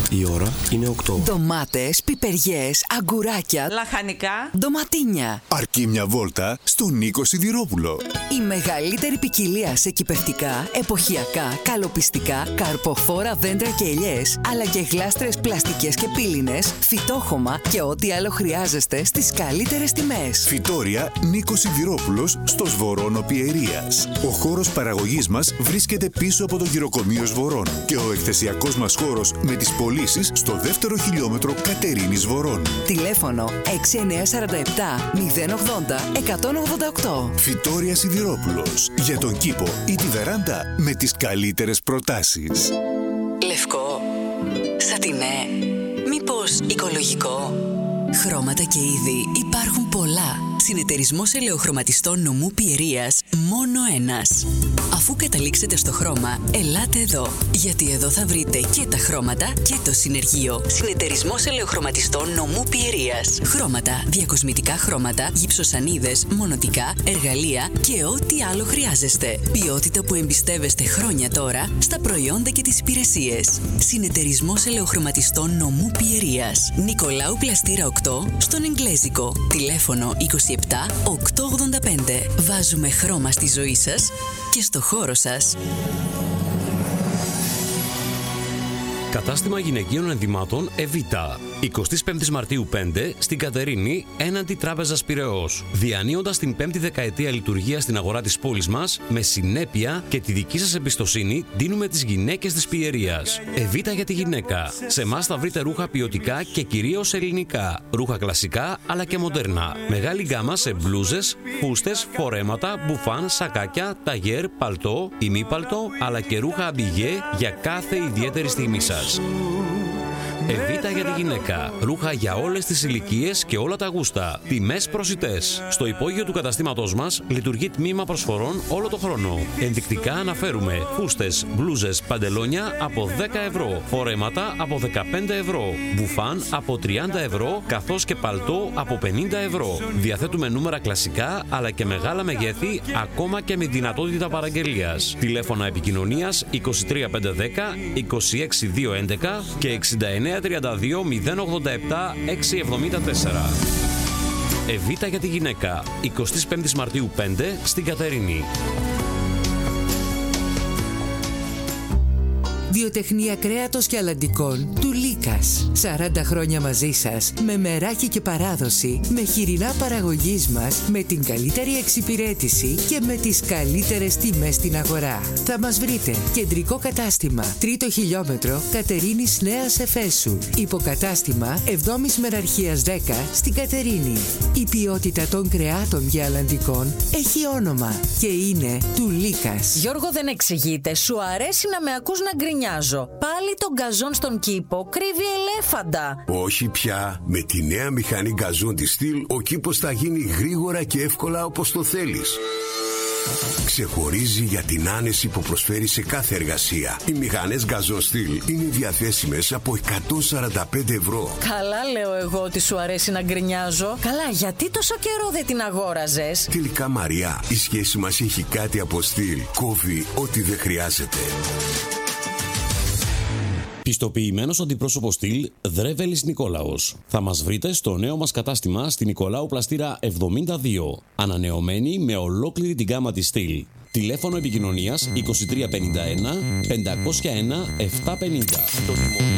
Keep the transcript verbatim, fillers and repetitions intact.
Η ώρα είναι οκτώ. Ντομάτες, πιπεριές, αγκουράκια, λαχανικά, ντοματίνια. Αρκεί μια βόλτα στον Νίκο Σιδηρόπουλο. Η μεγαλύτερη ποικιλία σε κυπευτικά, εποχιακά, καλοπιστικά, καρποφόρα δέντρα και ελιές, αλλά και γλάστρες πλαστικές και πύληνες, φυτόχωμα και ό,τι άλλο χρειάζεστε στις καλύτερες τιμές. Φυτόρια Νίκος Σιδηρόπουλος στο Σβορώνο Πιερίας. Ο χώρος παραγωγής μας βρίσκεται πίσω από το γυροκομείο Σβορών και ο εκθεσιακός μας χώρος με τις πωλήσεις στο δεύτερο χιλιόμετρο Κατερίνης Βορών. Τηλέφωνο έξι εννιά τέσσερα επτά μηδέν ογδόντα εκατόν ογδόντα οκτώ. Φυτόρια Σιδηρόπουλος. Για τον κήπο ή τη βεράντα με τις καλύτερες προτάσεις. Λευκό, σατινέ, μήπως οικολογικό? Χρώματα και είδη υπάρχουν πολλά. Συνεταιρισμός ελαιοχρωματιστών νομού Πιερίας, μόνο ένας. Αφού καταλήξετε στο χρώμα, ελάτε εδώ. Γιατί εδώ θα βρείτε και τα χρώματα και το συνεργείο. Συνεταιρισμός ελαιοχρωματιστών νομού Πιερίας. Χρώματα, διακοσμητικά χρώματα, γυψοσανίδες, μονοτικά, εργαλεία και ό,τι άλλο χρειάζεστε. Ποιότητα που εμπιστεύεστε χρόνια τώρα στα προϊόντα και τις υπηρεσίες. Συνεταιρισμός ελαιοχρωματιστών νομού Πιερίας. Νικολάου Πλαστήρα οκτώ, στον Εγγλέζικο. Τηλέφωνο είκοσι επτά οκτακόσια ογδόντα πέντε. Βάζουμε χρώμα στη ζωή σας και στο χώρο σας. Κατάστημα γυναικείων ενδυμάτων Εβίτα. εικοστή πέμπτη Μαρτίου πέντε στην Κατερίνη, έναντι Τράπεζας Πειραιώς. Διανύοντας την πέμπτη δεκαετία λειτουργία στην αγορά της πόλης μας, με συνέπεια και τη δική σας εμπιστοσύνη, δίνουμε τις γυναίκες της Πιερίας. Εβίτα για τη γυναίκα. Σε εμάς θα βρείτε ρούχα ποιοτικά και κυρίως ελληνικά. Ρούχα κλασικά αλλά και μοντέρνα. Μεγάλη γκάμα σε μπλούζες, φούστες, φορέματα, μπουφάν, σακάκια, ταγέρ, παλτό, ημίπαλτο, αλλά και ρούχα αμπιγέ για κάθε ιδιαίτερη στιγμή σας. Εβίτα για τη γυναίκα. Ρούχα για όλες τις ηλικίες και όλα τα γούστα. Τιμές προσιτές. Στο υπόγειο του καταστήματός μας λειτουργεί τμήμα προσφορών όλο το χρόνο. Ενδεικτικά αναφέρουμε φούστες, μπλούζες, παντελόνια από δέκα ευρώ. Φορέματα από δεκαπέντε ευρώ. Μπουφάν από τριάντα ευρώ, καθώς και παλτό από πενήντα ευρώ. Διαθέτουμε νούμερα κλασικά αλλά και μεγάλα μεγέθη, ακόμα και με δυνατότητα παραγγελίας. Τηλέφωνα επικοινωνίας είκοσι τρία πεντακόσια δέκα είκοσι έξι διακόσια έντεκα και εξήντα εννέα τριάντα δύο μηδέν ογδόντα επτά εξακόσια εβδομήντα τέσσερα. Εβίτα για τη γυναίκα. εικοστή πέμπτη Μαρτίου πέντε στην Κατερίνη. Βιοτεχνία κρέατος και αλαντικών του Λίκας. σαράντα χρόνια μαζί σας, με μεράκι και παράδοση, με χοιρινά παραγωγής μας, με την καλύτερη εξυπηρέτηση και με τις καλύτερες τιμές στην αγορά. Θα μας βρείτε κεντρικό κατάστημα, τρίτο χιλιόμετρο, Κατερίνης Νέας Εφέσου. Υποκατάστημα εβδόμης Μεραρχίας δέκα στην Κατερίνη. Η ποιότητα των κρεάτων και αλαντικών έχει όνομα και είναι του Λίκας. Γιώργο, δεν εξηγείται. Σου αρέσει να με ακούς να γκρινιάζω. Πάλι τον γκαζόν στον κήπο κρύβει ελέφαντα. Όχι πια. Με τη νέα μηχανή γκαζόν της Στυλ, ο κήπος θα γίνει γρήγορα και εύκολα όπως το θέλεις. Ξεχωρίζει για την άνεση που προσφέρει σε κάθε εργασία. Οι μηχανές γκαζόν Στυλ είναι διαθέσιμες από εκατόν σαράντα πέντε ευρώ. Καλά λέω εγώ ότι σου αρέσει να γκρινιάζω. Καλά, γιατί τόσο καιρό δεν την αγόραζες? Τελικά, Μαριά, η σχέση μας έχει κάτι από Στυλ. Κόβει ό,τι δεν χρειάζεται. Πιστοποιημένος αντιπρόσωπος Στυλ, Δρέβελης Νικόλαος. Θα μας βρείτε στο νέο μας κατάστημα στην Νικολάου Πλαστήρα εβδομήντα δύο. Ανανεωμένη με ολόκληρη την γκάμα της Στυλ. Τηλέφωνο επικοινωνίας είκοσι τρία πενήντα ένα πεντακόσια ένα επτακόσια πενήντα.